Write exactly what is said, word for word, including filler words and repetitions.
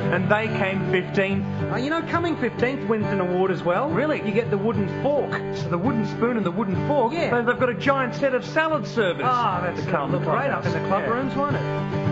and they came fifteenth. Uh, you know, coming fifteenth wins an award as well. Really? You get the wooden fork. So the wooden spoon and the wooden fork. Yeah. They've got a giant set of salad servers. Ah, that's to uh, come look great up in the club Yeah. rooms, won't it?